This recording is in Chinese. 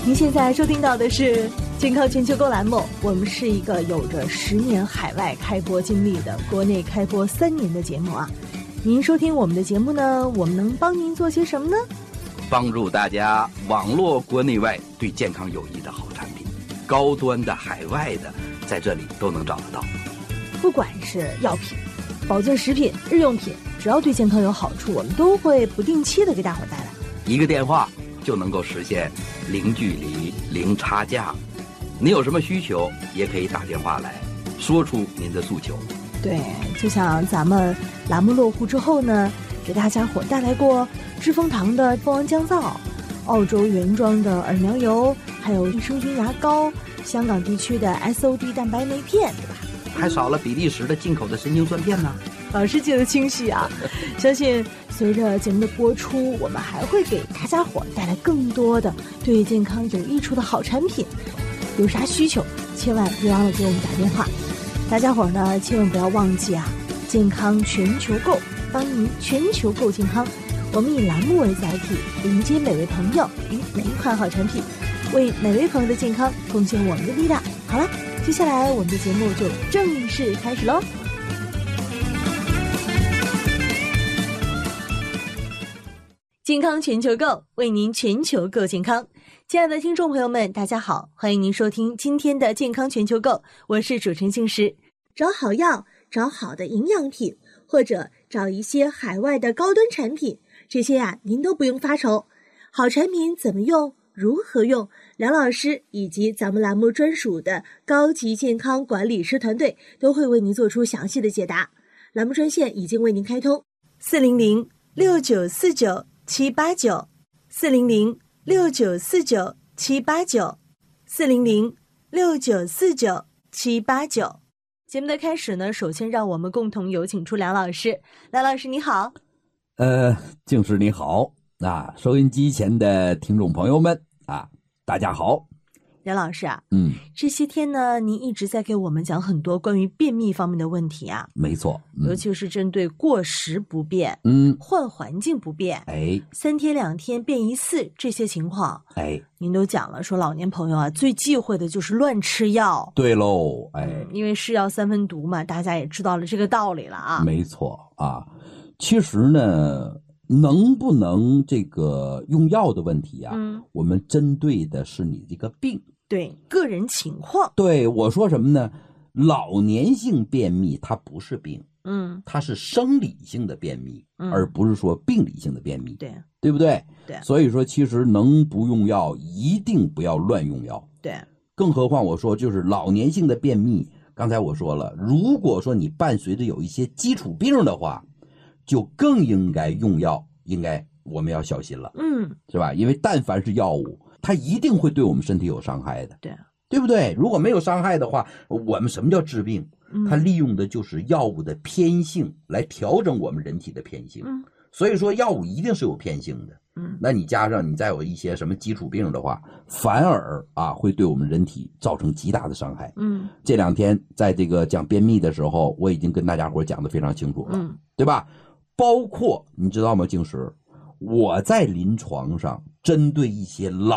您现在收听到的是健康全球购栏目，我们是一个有着10年海外开播经历的国内开播3年的节目啊。您收听我们的节目呢，我们能帮您做些什么呢？ 帮助大家网络国内外对健康有益的好产品，高端的海外的在这里都能找得到。 不管是药品、保健食品、日用品，只要对健康有好处，我们都会不定期的给大伙带来。 一个电话就能够实现零距离、零差价。你有什么需求，也可以打电话来，说出您的诉求。 对，就像咱们栏目落户之后呢，给大家伙带来过知蜂堂的蜂王降噪、澳洲原装的耳苗油，还有益生菌牙膏，香港地区的 SOD 蛋白酶片，对吧？ 还少了比利时的进口的神经酸片呢。 老师记得清晰啊！相信随着节目的播出，我们还会给大家伙带来更多的对健康有益处的好产品。有啥需求，千万别忘了给我们打电话。大家伙呢，千万不要忘记啊！健康全球购，帮您全球购健康。我们以栏目为载体，迎接每位朋友与每一款好产品，为每位朋友的健康贡献我们的力量。好了，接下来我们的节目就正式开始喽。健康全球购，为您全球购健康。亲爱的听众朋友们，大家好，欢迎您收听今天的健康全球购，我是主持人静石。找好药，找好的营养品，或者找一些海外的高端产品，这些您都不用发愁。好产品怎么用，如何用，梁老师以及咱们栏目专属的高级健康管理师团队都会为您做出详细的解答。栏目专线已经为您开通，400-6949-789，400-6949-789，400-6949-789。节目的开始呢，首先让我们共同有请出梁老师。梁老师你好。 静师你好啊，收音机前的听众朋友们啊，大家好。 梁老师啊，这些天呢，您一直在给我们讲很多关于便秘方面的问题啊。 没错， 尤其是针对过食不便，换环境不便，3天2天便一次这些情况，您都讲了，说老年朋友啊，最忌讳的就是乱吃药。 对喽， 因为是药3分毒嘛，大家也知道了这个道理了啊。 没错啊，其实呢，能不能这个用药的问题啊，我们针对的是你这个病。 对，个人情况。 对，我说什么呢？老年性便秘它不是病，它是生理性的便秘，而不是说病理性的便秘，对不对？ 对。 所以说，其实能不用药，一定不要乱用药。 对。 更何况我说，就是老年性的便秘，刚才我说了，如果说你伴随着有一些基础病的话，就更应该用药，我们要小心了，是吧？因为但凡是药物，它一定会对我们身体有伤害的，对不对？如果没有伤害的话，我们什么叫治病？它利用的就是药物的偏性来调整我们人体的偏性，所以说药物一定是有偏性的，那你加上你再有一些什么基础病的话，反而会对我们人体造成极大的伤害。这2天在这个讲便秘的时候，我已经跟大家伙讲得非常清楚了，对吧？包括你知道吗，静石，我在临床上针对一些老